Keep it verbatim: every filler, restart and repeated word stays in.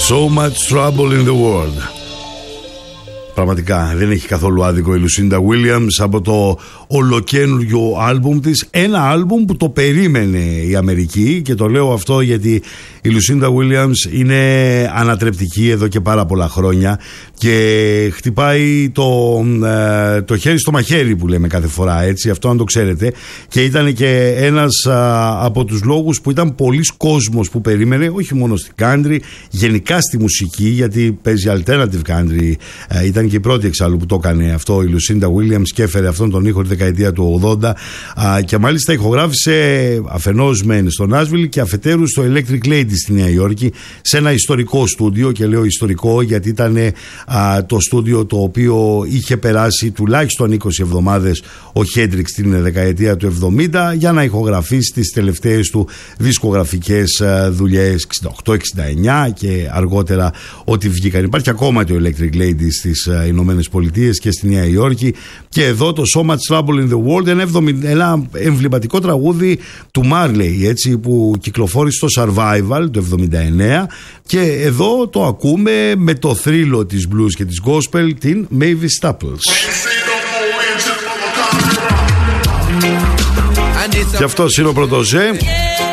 So much trouble in the world. Πραγματικά δεν έχει καθόλου άδικο η Λουσίντα Williams από το ολοκαίνουργιο άλμπουμ της. Ένα άλμπουμ που το περίμενε η Αμερική, και το λέω αυτό γιατί η Λουσίντα Williams είναι ανατρεπτική εδώ και πάρα πολλά χρόνια και χτυπάει το, ε, το χέρι στο μαχαίρι που λέμε κάθε φορά, έτσι, αυτό αν το ξέρετε, και ήταν και ένας α, από τους λόγους που ήταν πολλής κόσμος που περίμενε, όχι μόνο στην country, γενικά στη μουσική, γιατί παίζει alternative country, ε, ήταν και η πρώτη εξάλλου που το έκανε αυτό η Λουσίντα Williams και έφερε αυτόν τον ήχο τη δεκαετία του ογδόντα, α, και μάλιστα ηχογράφησε αφενός μεν στο Νάσβιλ και αφετέρου στο Electric Lady στη Νέα Υόρκη, σε ένα ιστορικό στούντιο, και λέω ιστορικό γιατί ήταν α, το στούντιο το οποίο είχε περάσει τουλάχιστον είκοσι εβδομάδες ο Χέντριξ την δεκαετία του εβδομήντα για να ηχογραφήσει τις τελευταίες του δισκογραφικές δουλειές εξήντα οκτώ εξήντα εννιά και αργότερα ό,τι βγήκαν. Υπάρχει ακόμα το Electric Lady στις Ηνωμένες Πολιτείες και στη Νέα Υόρκη, και εδώ το So Much Trouble in the World, ένα, ένα εμβληματικό τραγούδι του Marley, έτσι, που κυκλοφόρησε στο Survival το εβδομήντα εννέα, και εδώ το ακούμε με το θρύλο της blues και της gospel, την Mavis Staples. Και αυτός είναι ο Πρωτοζέ.